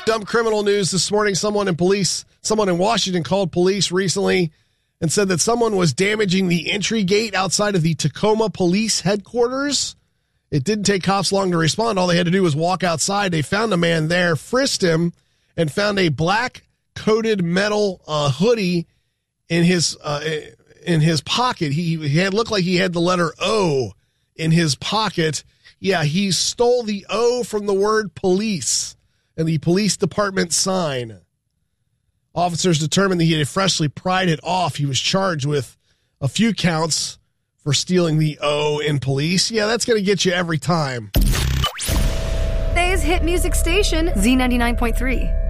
Dumb criminal news this morning. Someone in Washington called police recently and said that someone was damaging the entry gate outside of the Tacoma Police Headquarters. It didn't take cops long to respond. All they had to do was walk outside. They found a man there, frisked him, and found a black coated metal hoodie in his pocket. He had looked like he had the letter O in his pocket. Yeah, he stole the O from the word police and the police department sign. Officers determined that he had freshly pried it off. He was charged with a few counts for stealing the O in police. Yeah, that's going to get you every time. Today's hit music station, Z99.3.